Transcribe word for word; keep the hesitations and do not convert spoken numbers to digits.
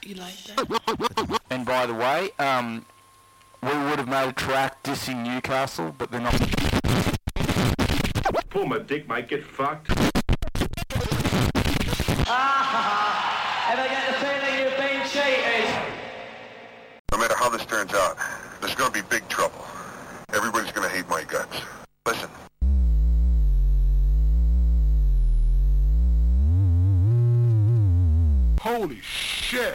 You like that? And by the way, um, we would have made a track dissing Newcastle, but they're not. Pull my dick, mate. Get fucked. Ah, ever get the feeling you've been cheated? No matter how this turns out, there's gonna be big trouble. Everybody's gonna hate my guts. Listen. Holy shit!